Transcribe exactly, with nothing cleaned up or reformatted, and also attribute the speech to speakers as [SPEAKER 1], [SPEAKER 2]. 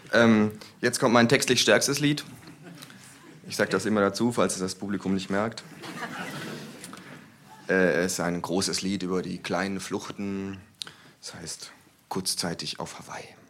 [SPEAKER 1] Ähm, jetzt kommt mein textlich stärkstes Lied. Ich sage das immer dazu, falls es das Publikum nicht merkt. Äh, es ist ein großes Lied über die kleinen Fluchten. Das heißt, kurzzeitig auf Hawaii.